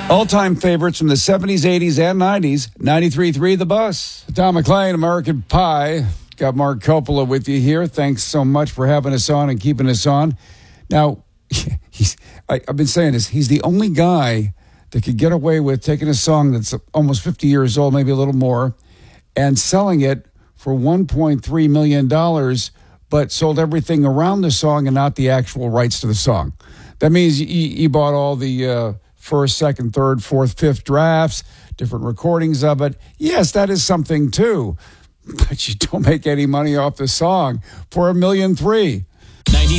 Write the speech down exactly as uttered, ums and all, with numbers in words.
All-time favorites from the seventies, eighties, and nineties. ninety-three point three The Bus. Tom McLean, American Pie. Got Mark Coppola with you here. Thanks so much for having us on and keeping us on. Now, he's, I, I've been saying this. He's the only guy that could get away with taking a song that's almost fifty years old, maybe a little more, and selling it for one point three million dollars, but sold everything around the song and not the actual rights to the song. That means he, he bought all the uh, first, second, third, fourth, fifth drafts, different recordings of it. Yes, that is something too, but you don't make any money off the song for a million three.